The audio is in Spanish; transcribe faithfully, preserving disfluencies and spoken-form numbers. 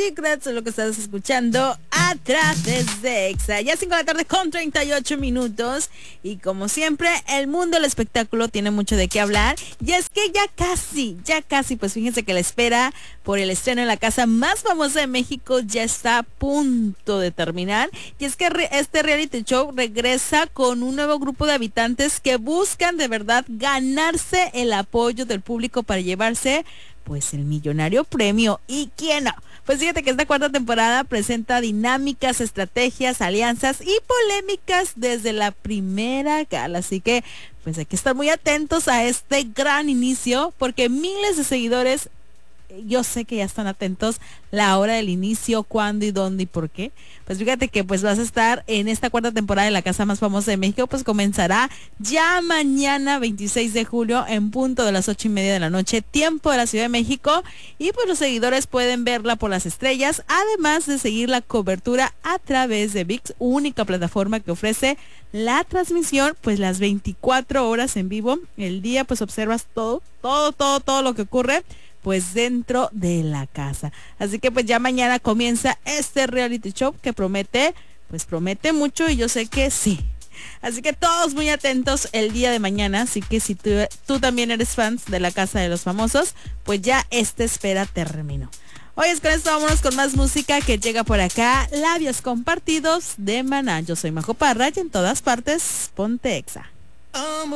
Secrets es lo que estás escuchando a través de Exa. Ya cinco de la tarde con treinta y ocho minutos. Y como siempre, el mundo del espectáculo tiene mucho de qué hablar. Y es que ya casi, ya casi, pues fíjense que la espera por el estreno en la casa más famosa de México ya está a punto de terminar. Y es que re- este reality show regresa con un nuevo grupo de habitantes que buscan de verdad ganarse el apoyo del público para llevarse pues el millonario premio. ¿Y quién no? Pues fíjate que esta cuarta temporada presenta dinámicas, estrategias, alianzas y polémicas desde la primera gala. Así que pues hay que estar muy atentos a este gran inicio porque miles de seguidores, yo sé que ya están atentos la hora del inicio, cuándo y dónde y por qué. Pues fíjate que pues vas a estar en esta cuarta temporada de la casa más famosa de México, pues comenzará ya mañana veintiséis de julio en punto de las ocho y media de la noche, tiempo de la Ciudad de México, y pues los seguidores pueden verla por las estrellas, además de seguir la cobertura a través de ViX, única plataforma que ofrece la transmisión pues las veinticuatro horas en vivo. El día pues observas todo, todo, todo, todo lo que ocurre pues dentro de la casa. Así que pues ya mañana comienza este reality show que promete, pues promete mucho y yo sé que sí. Así que todos muy atentos el día de mañana. Así que si tú, tú también eres fans de la Casa de los Famosos, pues ya esta espera terminó. Hoy es con esto, vámonos con más música que llega por acá. Labios compartidos de Maná. Yo soy Majo Parra y en todas partes, ponte Exa.